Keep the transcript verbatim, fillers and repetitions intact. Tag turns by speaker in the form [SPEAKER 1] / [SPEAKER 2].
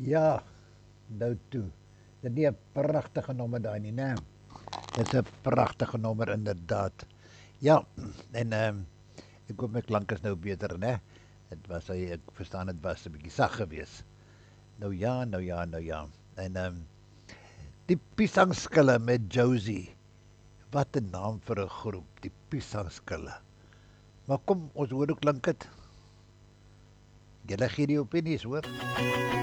[SPEAKER 1] Ja, nou toe. Dit is nie 'n pragtige nommer daai nie, né? Dit is 'n pragtige nommer inderdaad. Ja, en ehm um, ek hoop my klank is nou beter, né? Dit was hy ek verstaan dit was 'n bietjie sag geweest. Nou ja, nou ja, nou ja. En ehm um, die Piesangskille met Josie. Wat 'n naam vir 'n groep, die Piesangskille. Maar kom, ons hoor hoe klink dit. Julle gee die opinies, hoor.